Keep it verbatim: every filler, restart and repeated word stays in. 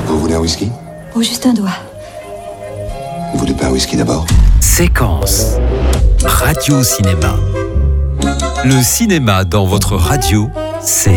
Vous voulez un whisky? Oh, juste un doigt. Vous voulez pas un whisky d'abord? Séquence. Radio Cinéma. Le cinéma dans votre radio, c'est